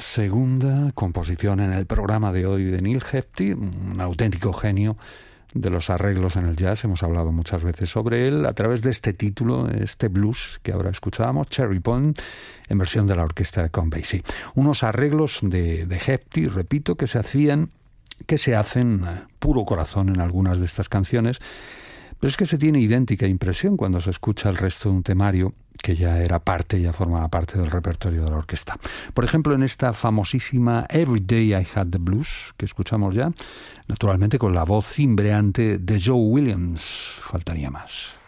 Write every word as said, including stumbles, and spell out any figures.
segunda composición en el programa de hoy de Neil Hefti, un auténtico genio de los arreglos en el jazz. Hemos hablado muchas veces sobre él a través de este título, este blues que ahora escuchábamos, Cherry Pond, en versión de la orquesta de Count Basie. Unos arreglos de, de Hefti, repito, que se hacían, que se hacen puro corazón en algunas de estas canciones, pero es que se tiene idéntica impresión cuando se escucha el resto de un temario que ya era parte, ya formaba parte del repertorio de la orquesta. Por ejemplo, en esta famosísima Every Day I Had the Blues, que escuchamos ya, naturalmente con la voz cimbreante de Joe Williams, faltaría más.